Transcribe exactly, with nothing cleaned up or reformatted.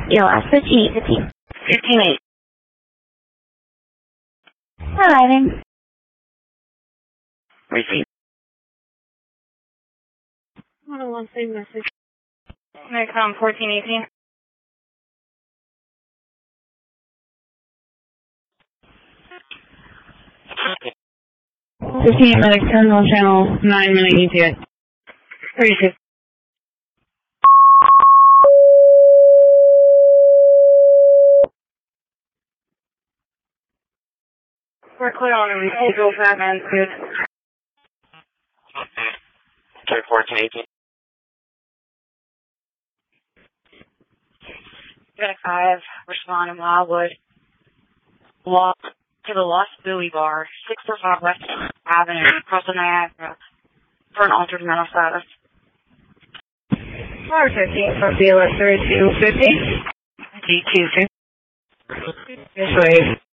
E L S fifteen eight fifteen. fifteen eight. Arriving. Receive. Hold on one same message. Medicom fourteen eighteen. fifteen eight medic, terminal channel nine minute E T A. Receive. We're clear on the residual fat man suit. Okay, fourteen eighteen. Medic five, responding Wildwood. Walk to the Lost Buoy Bar, six four five West Avenue, across the Niagara, for an altered mental status. Four fifteen from B L S thirty-two fifty. D two two. This way.